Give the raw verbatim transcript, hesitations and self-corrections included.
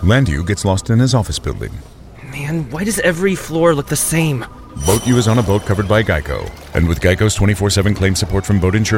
Landu gets lost in his office building. Man, why does every floor look the same? Boat U is on a boat covered by Geico. And with Geico's twenty-four seven claim support from boat insurance